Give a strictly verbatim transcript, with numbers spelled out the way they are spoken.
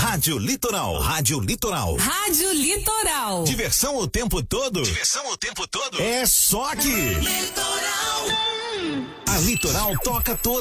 Rádio Litoral. Rádio Litoral. Rádio Litoral. Diversão o tempo todo. Diversão o tempo todo. É só aqui. Litoral. A Litoral toca todo.